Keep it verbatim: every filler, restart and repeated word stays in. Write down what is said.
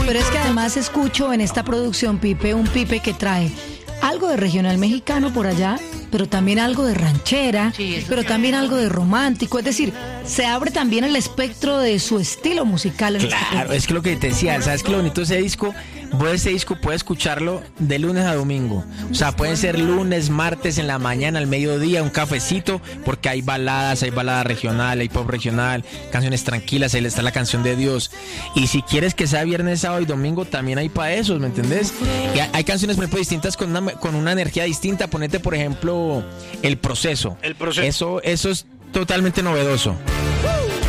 pero es que además escucho en esta producción, Pipe, un Pipe que trae algo de regional mexicano por allá, pero también algo de ranchera, sí, pero también algo de romántico. Es decir, se abre también el espectro de su estilo musical. Claro, es que lo que te decía, ¿sabes qué? Lo bonito de ese disco, vos ese disco puedes escucharlo de lunes a domingo. O sea, pueden ser lunes, martes, en la mañana, al mediodía, un cafecito, porque hay baladas, hay balada regional, hay pop regional, canciones tranquilas, ahí está la canción de Dios. Y si quieres que sea viernes, sábado y domingo, también hay para esos, ¿me entendés? Y hay, hay canciones, por ejemplo, distintas con una, con una energía distinta. Ponete, por ejemplo, El Proceso. El Proceso. Eso, eso es totalmente novedoso.